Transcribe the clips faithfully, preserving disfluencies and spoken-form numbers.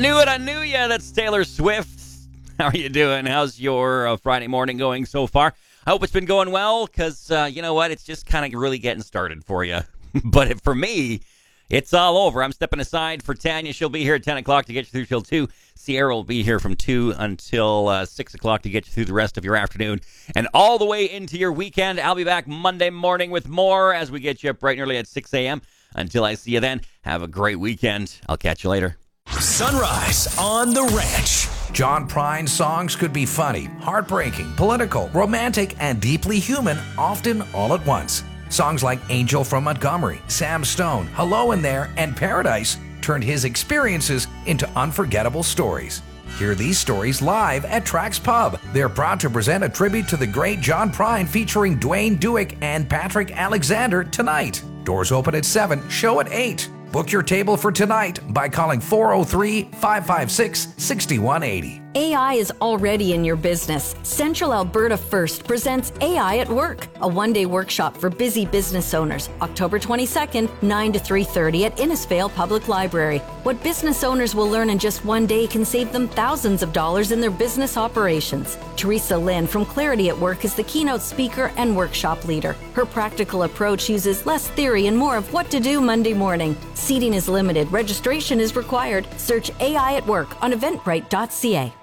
knew it, I knew ya. That's Taylor Swift. How are you doing? How's your uh, Friday morning going so far? I hope it's been going well, because uh, you know what? It's just kind of really getting started for you. But it, for me, it's all over. I'm stepping aside for Tanya. She'll be here at ten o'clock to get you through till two. Sierra will be here from two until uh, six o'clock to get you through the rest of your afternoon. And all the way into your weekend. I'll be back Monday morning with more as we get you up bright and early at six a.m. Until I see you then, have a great weekend. I'll catch you later. Sunrise on the Ranch. John Prine's songs could be funny, heartbreaking, political, romantic, and deeply human, often all at once. Songs like Angel from Montgomery, Sam Stone, Hello in There, and Paradise turned his experiences into unforgettable stories. Hear these stories live at Trax Pub. They're proud to present a tribute to the great John Prine featuring Dwayne Dewick and Patrick Alexander tonight. Doors open at seven, show at eight. Book your table for tonight by calling four oh three, five five six, six one eight oh. A I is already in your business. Central Alberta First presents A I at Work, a one-day workshop for busy business owners, October twenty-second, nine to three thirty at Innisfail Public Library. What business owners will learn in just one day can save them thousands of dollars in their business operations. Teresa Lynn from Clarity at Work is the keynote speaker and workshop leader. Her practical approach uses less theory and more of what to do Monday morning. Seating is limited. Registration is required. Search A I at Work on eventbrite dot c a.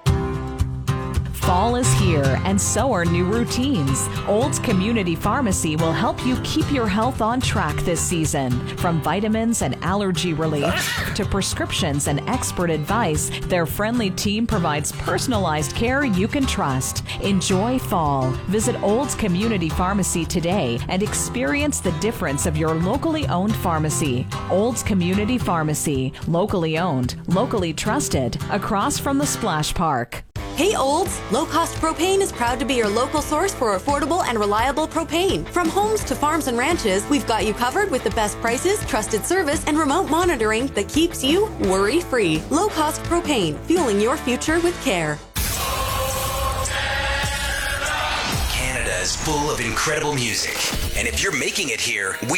Fall is here, and so are new routines. Olds Community Pharmacy will help you keep your health on track this season. From vitamins and allergy relief to prescriptions and expert advice, their friendly team provides personalized care you can trust. Enjoy fall. Visit Olds Community Pharmacy today and experience the difference of your locally owned pharmacy. Olds Community Pharmacy. Locally owned, locally trusted. Across from the Splash Park. Hey Olds! Low Cost Propane is proud to be your local source for affordable and reliable propane. From homes to farms and ranches, we've got you covered with the best prices, trusted service, and remote monitoring that keeps you worry-free. Low Cost Propane, fueling your future with care. Canada is full of incredible music. And if you're making it here, we